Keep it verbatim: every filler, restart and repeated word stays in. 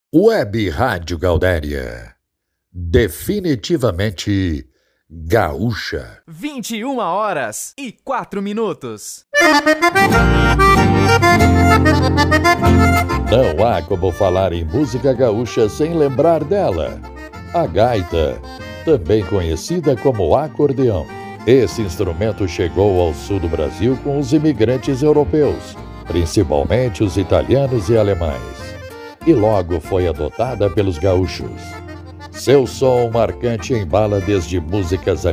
Web Rádio Gaudéria. Definitivamente gaúcha. vinte e uma horas e quatro minutos. Não há como falar em música gaúcha sem lembrar dela. A gaita, também conhecida como acordeão. Esse instrumento chegou ao sul do Brasil com os imigrantes europeus, principalmente os italianos e alemães, e logo foi adotada pelos gaúchos. Seu som marcante embala desde músicas